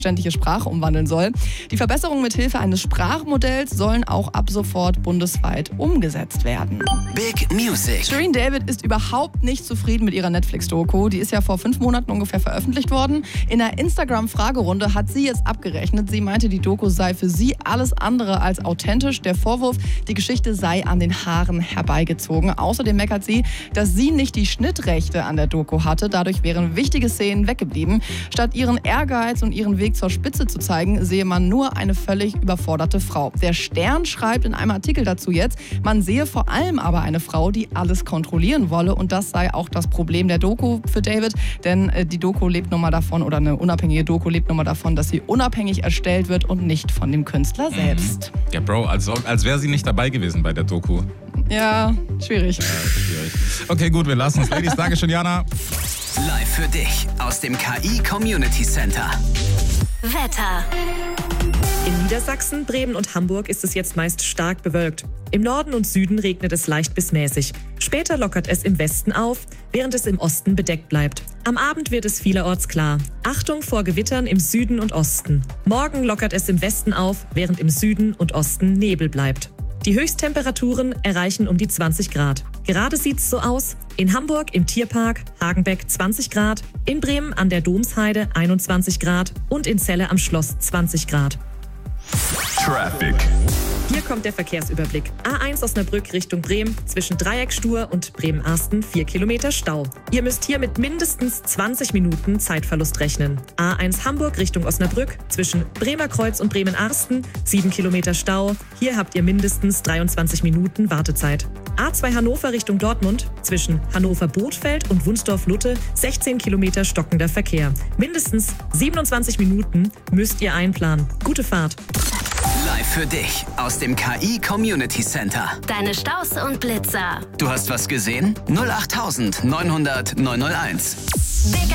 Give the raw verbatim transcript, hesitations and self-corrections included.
verständliche Sprache umwandeln soll. Die Verbesserungen mit Hilfe eines Sprachmodells sollen auch ab sofort bundesweit umgesetzt werden. Big Music. Shirin David ist überhaupt nicht zufrieden mit ihrer Netflix-Doku. Die ist ja vor fünf Monaten ungefähr veröffentlicht worden. In einer Instagram-Fragerunde hat sie jetzt abgerechnet. Sie meinte, die Doku sei für sie alles andere als authentisch. Der Vorwurf, die Geschichte sei an den Haaren herbeigezogen. Außerdem meckert sie, dass sie nicht die Schnittrechte an der Doku hatte. Dadurch wären wichtige Szenen weggeblieben. Statt ihren Ehrgeiz und ihren Weg zur Spitze zu zeigen, sehe man nur eine völlig überforderte Frau. Der Stern schreibt in einem Artikel dazu jetzt, man sehe vor allem aber eine Frau, die alles kontrollieren wolle, und das sei auch das Problem der Doku für David, denn äh, die Doku lebt nun mal davon, oder eine unabhängige Doku lebt nun mal davon, dass sie unabhängig erstellt wird und nicht von dem Künstler selbst. Mhm. Ja, Bro, also, als wäre sie nicht dabei gewesen bei der Doku. Ja, schwierig. Ja, schwierig. Okay, gut, wir lassen es. Ladies, danke schön, Jana. Live für dich aus dem K I Community Center. Wetter. In Niedersachsen, Bremen und Hamburg ist es jetzt meist stark bewölkt. Im Norden und Süden regnet es leicht bis mäßig. Später lockert es im Westen auf, während es im Osten bedeckt bleibt. Am Abend wird es vielerorts klar. Achtung vor Gewittern im Süden und Osten. Morgen lockert es im Westen auf, während im Süden und Osten Nebel bleibt. Die Höchsttemperaturen erreichen um die zwanzig Grad. Gerade sieht's so aus: in Hamburg im Tierpark Hagenbeck zwanzig Grad, in Bremen an der Domsheide einundzwanzig Grad und in Celle am Schloss zwanzig Grad. Traffic. Hier kommt der Verkehrsüberblick. A eins Osnabrück Richtung Bremen, zwischen Dreieckstur und Bremen-Arsten vier Kilometer Stau. Ihr müsst hier mit mindestens zwanzig Minuten Zeitverlust rechnen. A eins Hamburg Richtung Osnabrück, zwischen Bremer Kreuz und Bremen-Arsten sieben Kilometer Stau. Hier habt ihr mindestens dreiundzwanzig Minuten Wartezeit. A zwei Hannover Richtung Dortmund, zwischen Hannover-Bothfeld und Wunsdorf-Lutte sechzehn Kilometer stockender Verkehr. Mindestens siebenundzwanzig Minuten müsst ihr einplanen. Gute Fahrt. Live für dich aus dem K I Community Center. Deine Staus und Blitzer. Du hast was gesehen? null acht neunhundert neunhunderteins.